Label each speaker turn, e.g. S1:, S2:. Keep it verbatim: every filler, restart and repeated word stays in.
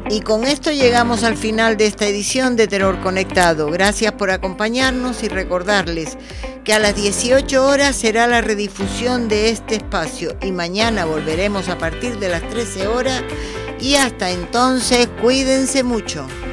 S1: Y con esto llegamos al final de esta edición de Terror Conectado. Gracias por acompañarnos y recordarles que a las dieciocho horas será la redifusión de este espacio y mañana volveremos a partir de las trece horas y hasta entonces cuídense mucho.